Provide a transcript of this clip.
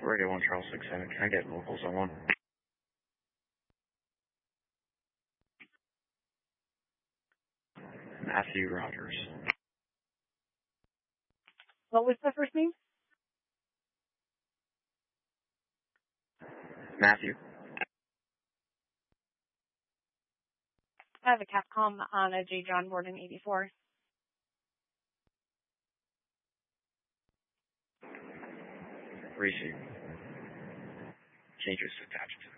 Radio 1 Charles 67. Can I get locals on one? Matthew Rogers. What was the first name? Matthew. I have a Capcom on a J. John Borden 84. Receive. Changes attached.